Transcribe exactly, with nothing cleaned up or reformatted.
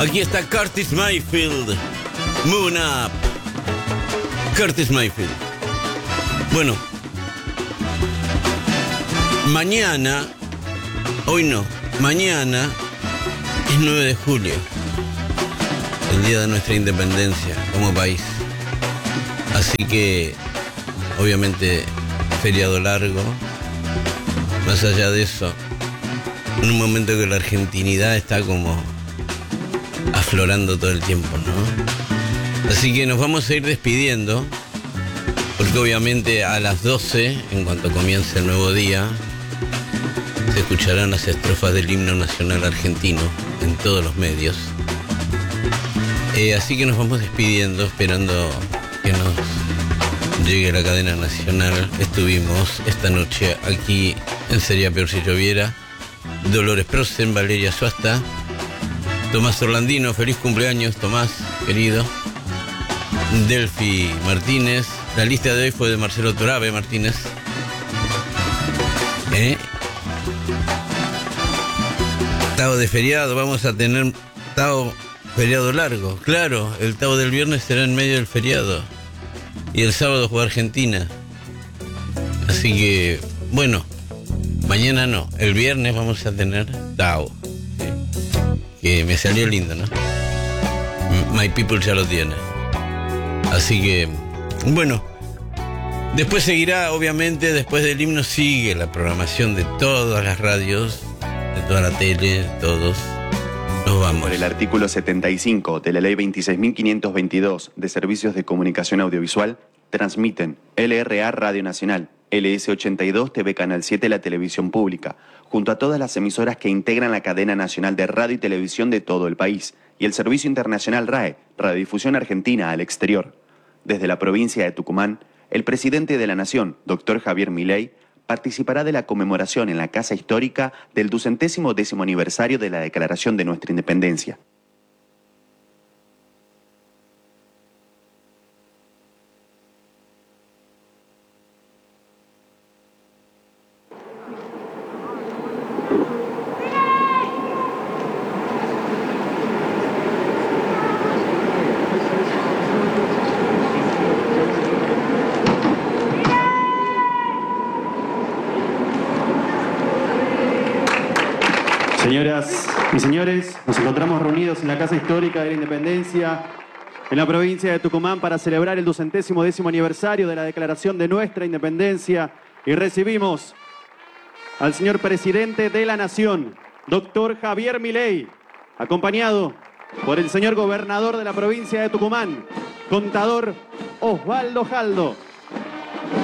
Aquí está Curtis Mayfield, Moon Up. Curtis Mayfield. Bueno, mañana, hoy no, mañana es nueve de julio, el día de nuestra independencia como país. Así que, obviamente, feriado largo. Más allá de eso, en un momento que la argentinidad está como aflorando todo el tiempo, ¿no? Así que nos vamos a ir despidiendo, porque obviamente a las doce, en cuanto comience el nuevo día, se escucharán las estrofas del himno nacional argentino en todos los medios. Eh, así que nos vamos despidiendo, esperando que nos llegue la cadena nacional. Estuvimos esta noche aquí en Sería Peor Si Lloviera. Dolores Prosen, Valeria Suasta, Tomás Orlandino, feliz cumpleaños, Tomás, querido. Delphi Martínez. La lista de hoy fue de Marcelo Torabe Martínez. ¿Eh? Tao de feriado, vamos a tener Tao feriado largo. Claro, el Tao del viernes será en medio del feriado. Y el sábado juega Argentina. Así que, bueno, mañana no. El viernes vamos a tener Tao. Que me salió lindo, ¿no? My People ya lo tiene. Así que, bueno, después seguirá, obviamente, después del himno sigue la programación de todas las radios, de toda la tele, todos. Nos vamos. Por el artículo setenta y cinco de la Ley veintiséis mil quinientos veintidós de Servicios de Comunicación Audiovisual, transmiten L R A Radio Nacional, L S ochenta y dos T V Canal siete La Televisión Pública, junto a todas las emisoras que integran la cadena nacional de radio y televisión de todo el país, y el Servicio Internacional R A E, Radiodifusión Argentina al Exterior. Desde la provincia de Tucumán, el presidente de la Nación, doctor Javier Milei, participará de la conmemoración en la Casa Histórica del ducentésimo décimo aniversario de la Declaración de nuestra Independencia. Señoras y señores, nos encontramos reunidos en la Casa Histórica de la Independencia, en la provincia de Tucumán, para celebrar el ducentésimo décimo aniversario de la Declaración de nuestra Independencia, y recibimos al señor presidente de la Nación, doctor Javier Milei, acompañado por el señor gobernador de la provincia de Tucumán, contador Osvaldo Jaldo.